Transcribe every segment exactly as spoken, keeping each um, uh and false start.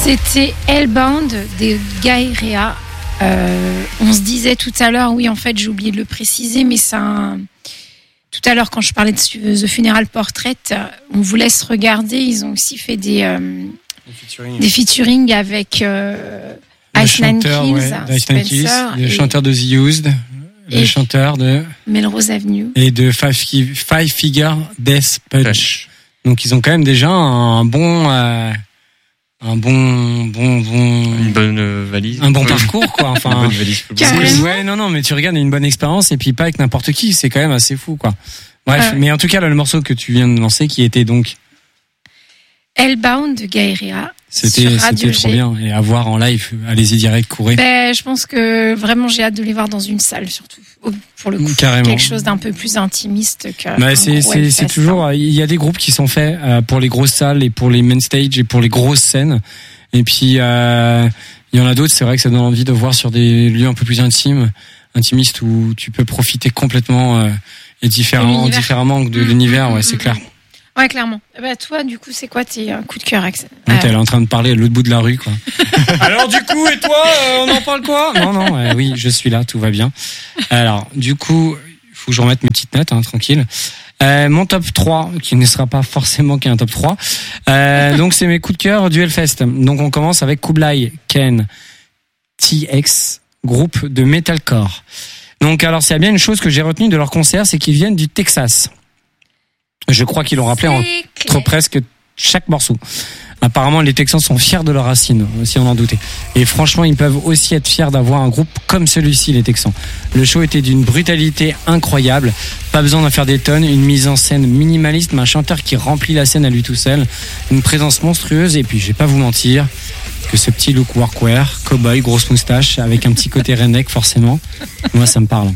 C'était Hellbound de Guy Rea. Euh, on se disait tout à l'heure, oui, en fait, j'ai oublié de le préciser, mais c'est un... Tout à l'heure, quand je parlais de The Funeral Portrait, on vous laisse regarder. Ils ont aussi fait des, euh, featuring. des featuring avec euh, Ice Nine Kills, ouais, Ice Nine Kills, le chanteur de The Used, le chanteur de Melrose Avenue et de Five, Five Figure Death Punch. Donc, ils ont quand même déjà un bon... Euh, un bon bon bon une bonne euh, valise un bon parcours quoi enfin une bonne valise ouais non non mais tu regardes une bonne expérience et puis pas avec n'importe qui, c'est quand même assez fou quoi. Bref, ouais. Mais en tout cas là, le morceau que tu viens de lancer qui était donc Hellbound de Guy Rea, c'était c'était trop bien, et à voir en live, allez-y direct, courez. Ben je pense que vraiment j'ai hâte de les voir dans une salle, surtout pour le coup. Carrément. Quelque chose d'un peu plus intimiste que bah, c'est c'est c'est toujours, il y a des groupes qui sont faits euh, pour les grosses salles et pour les main stage et pour les grosses scènes, et puis euh, il y en a d'autres, c'est vrai que ça donne envie de voir sur des lieux un peu plus intimes, intimistes, où tu peux profiter complètement euh, et différemment différemment de l'univers, ouais, c'est clair. Ouais, clairement. Bah, toi, du coup, c'est quoi tes euh, coups de cœur, Axel? euh... Elle est en train de parler à l'autre bout de la rue, quoi. Alors, du coup, et toi, euh, on en parle quoi? Non, non, euh, oui, je suis là, tout va bien. Alors, du coup, il faut que je remette mes petites notes, hein, tranquille. Euh, mon top trois, qui ne sera pas forcément qu'un top trois. Euh, donc, c'est mes coups de cœur du Hellfest. Donc, on commence avec Kublai Ken T X, groupe de metalcore. Donc, alors, s'il y a bien une chose que j'ai retenue de leur concert, c'est qu'ils viennent du Texas. Je crois qu'ils l'ont rappelé entre presque chaque morceau. Apparemment, les Texans sont fiers de leurs racines, si on en doutait. Et franchement, ils peuvent aussi être fiers d'avoir un groupe comme celui-ci, les Texans. Le show était d'une brutalité incroyable. Pas besoin d'en faire des tonnes. Une mise en scène minimaliste, mais un chanteur qui remplit la scène à lui tout seul. Une présence monstrueuse. Et puis, je vais pas vous mentir, que ce petit look workwear, cowboy, grosse moustache, avec un petit côté redneck, forcément. Moi, ça me parle.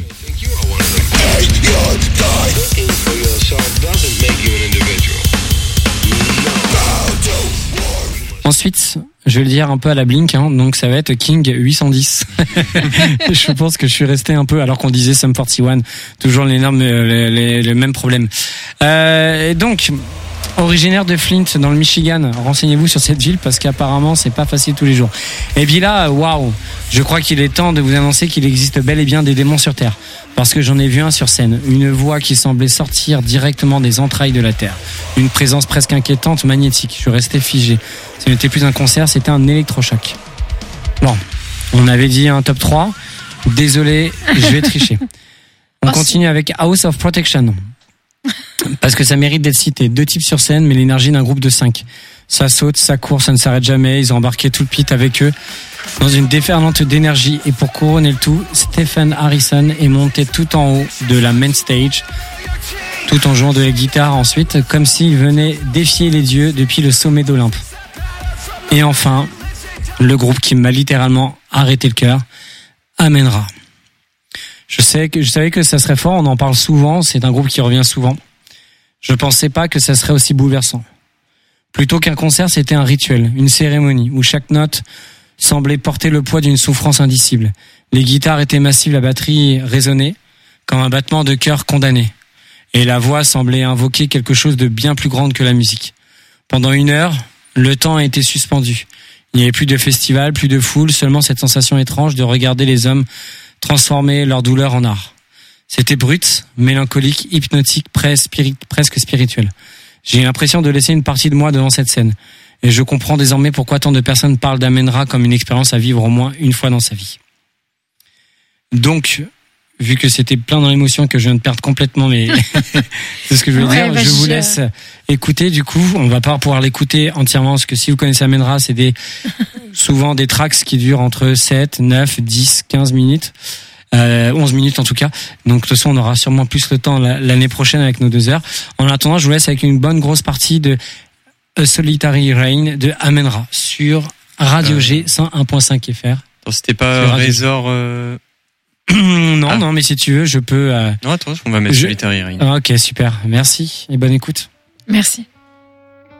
Ensuite, je vais le dire un peu à la Blink, hein, donc ça va être King huit cent dix. Je pense que je suis resté un peu, alors qu'on disait Sum quarante et un, toujours les, les, les, les mêmes problèmes. Euh, et donc, originaire de Flint, dans le Michigan, renseignez-vous sur cette ville parce qu'apparemment c'est pas facile tous les jours. Et puis là, waouh, je crois qu'il est temps de vous annoncer qu'il existe bel et bien des démons sur Terre. Parce que j'en ai vu un sur scène, une voix qui semblait sortir directement des entrailles de la Terre. Une présence presque inquiétante, magnétique. Je suis resté figé. Ce n'était plus un concert, c'était un électrochoc. Bon, on avait dit un top trois. Désolé, je vais tricher. On continue avec House of Protection. Parce que ça mérite d'être cité. Deux types sur scène, mais l'énergie d'un groupe de cinq. Ça saute, ça court, ça ne s'arrête jamais. Ils ont embarqué tout le pit avec eux dans une déferlante d'énergie. Et pour couronner le tout, Stephen Harrison est monté tout en haut de la main stage, tout en jouant de la guitare ensuite, comme s'il venait défier les dieux depuis le sommet d'Olympe. Et enfin, le groupe qui m'a littéralement arrêté le cœur, Amen-Ra. Je sais que, je savais que ça serait fort, on en parle souvent, c'est un groupe qui revient souvent. Je pensais pas que ça serait aussi bouleversant. Plutôt qu'un concert, c'était un rituel, une cérémonie, où chaque note semblait porter le poids d'une souffrance indicible. Les guitares étaient massives, la batterie résonnait, comme un battement de cœur condamné. Et la voix semblait invoquer quelque chose de bien plus grand que la musique. Pendant une heure, le temps a été suspendu. Il n'y avait plus de festival, plus de foule, seulement cette sensation étrange de regarder les hommes transformer leur douleur en art. C'était brut, mélancolique, hypnotique, presque spirituel. J'ai eu l'impression de laisser une partie de moi devant cette scène. Et je comprends désormais pourquoi tant de personnes parlent d'Amen-Ra comme une expérience à vivre au moins une fois dans sa vie. Donc, vu que c'était plein dans l'émotion que je viens de perdre complètement, mais c'est ce que je veux ouais, dire, bah je vous laisse écouter. Du coup, on va pas pouvoir l'écouter entièrement, parce que si vous connaissez Amen-Ra, c'est des souvent des tracks qui durent entre sept, neuf, dix, quinze minutes. Euh, onze minutes en tout cas. Donc de toute façon on aura sûrement plus le temps l'année prochaine avec nos deux heures. En attendant, je vous laisse avec une bonne grosse partie de A Solitary Reign de Amen-Ra sur Radio euh... G cent un virgule cinq F R. C'était pas Razor euh... Non, ah. non, mais si tu veux, je peux... Euh... Non, attends, on va mettre je... Solitary Reign. Ah, ok, super. Merci et bonne écoute. Merci.